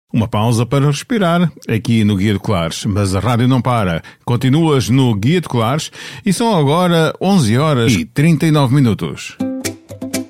Uma pausa para respirar aqui no Guia de Colares, mas a rádio não para. Continuas no Guia de Colares e são agora 11 horas e 39 minutos.